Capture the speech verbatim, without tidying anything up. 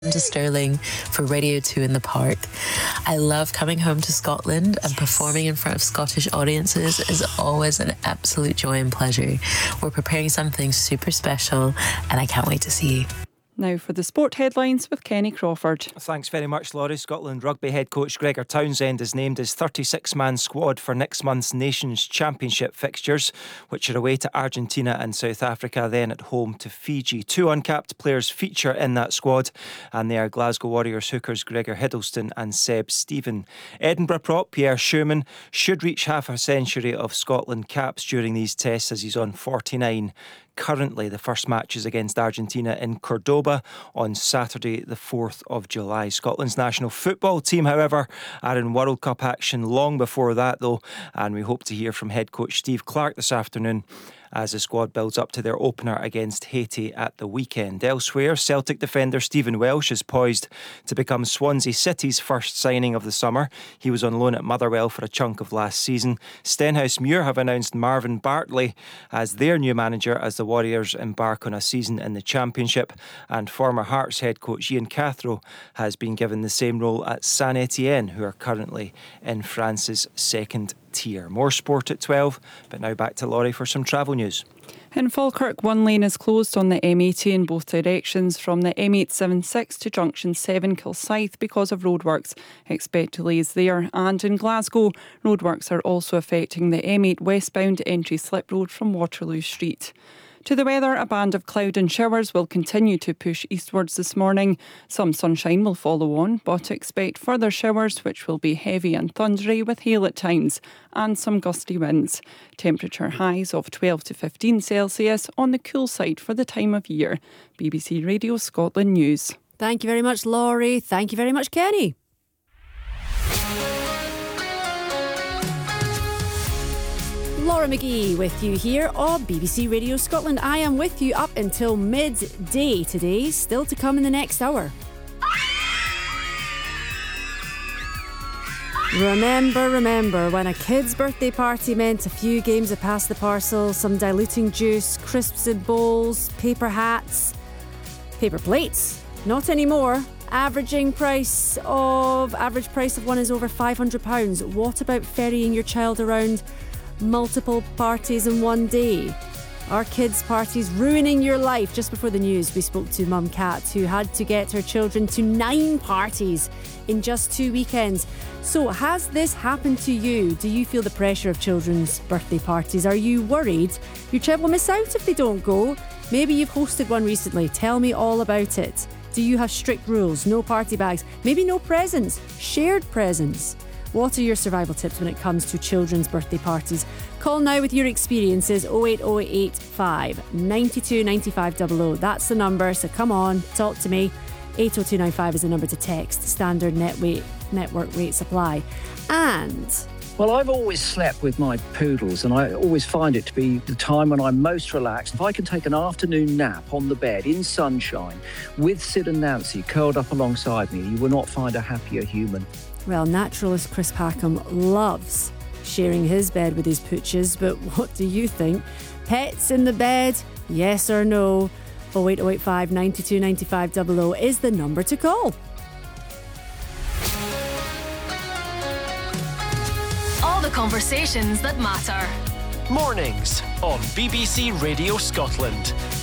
to Stirling for Radio two in the Park. I love coming home to Scotland, and yes. performing in front of Scottish audiences is always an absolute joy and pleasure. We're preparing something super special, and I can't wait to see you. Now for the sport headlines with Kenny Crawford. Thanks very much, Laurie. Scotland rugby head coach Gregor Townsend is named his thirty-six man squad for next month's Nations Championship fixtures, which are away to Argentina and South Africa, then at home to Fiji. Two uncapped players feature in that squad, and they are Glasgow Warriors hookers Gregor Hiddleston and Seb Stephen. Edinburgh prop Pierre Schumann should reach half a century of Scotland caps during these tests, as he's on forty-nine. Currently, the first match is against Argentina in Cordoba on Saturday the fourth of July. Scotland's national football team, however, are in World Cup action long before that, though, and we hope to hear from head coach Steve Clarke this afternoon as the squad builds up to their opener against Haiti at the weekend. Elsewhere, Celtic defender Stephen Welsh is poised to become Swansea City's first signing of the summer. He was on loan at Motherwell for a chunk of last season. Stenhousemuir have announced Marvin Bartley as their new manager as the Warriors embark on a season in the Championship, and former Hearts head coach Ian Cathro has been given the same role at Saint Etienne, who are currently in France's second tier. More sport at twelve, but now back to Laurie for some travel news. In Falkirk, one lane is closed on the M eighty in both directions from the M eight seventy-six to junction seven Kilsyth because of roadworks. Expect delays there. And in Glasgow, roadworks are also affecting the M eight westbound entry slip road from Waterloo Street. To the weather, a band of cloud and showers will continue to push eastwards this morning. Some sunshine will follow on, but expect further showers which will be heavy and thundery with hail at times and some gusty winds. Temperature highs of twelve to fifteen Celsius on the cool side for the time of year. B B C Radio Scotland News. Thank you very much, Laurie. Thank you very much, Kenny. Laura McGee with you here on B B C Radio Scotland. I am with you up until midday today, still to come in the next hour. Remember, remember when a kid's birthday party meant a few games of pass the parcel, some diluting juice, crisps in bowls, paper hats, paper plates. Not anymore. Averaging price of average price of one is over five hundred pounds. What about ferrying your child around multiple parties in one day? Are kids' parties ruining your life? Just before the news, we spoke to Mum Kat, who had to get her children to nine parties in just two weekends. So has this happened to you? Do you feel the pressure of children's birthday parties? Are you worried your child will miss out if they don't go? Maybe you've hosted one recently. Tell me all about it. Do you have strict rules? No party bags? Maybe no presents? Shared presents? What are your survival tips when it comes to children's birthday parties? Call now with your experiences. oh eight oh eight five, nine two nine five zero zero. That's the number, so come on, talk to me. eight oh two nine five is the number to text. Standard net weight, network rate supply. And... well, I've always slept with my poodles, and I always find it to be the time when I'm most relaxed. If I can take an afternoon nap on the bed in sunshine with Sid and Nancy curled up alongside me, you will not find a happier human. Well, naturalist Chris Packham loves sharing his bed with his pooches, but what do you think? Pets in the bed, yes or no? oh eight oh eight five, nine two nine five zero zero is the number to call. All the conversations that matter. Mornings on B B C Radio Scotland.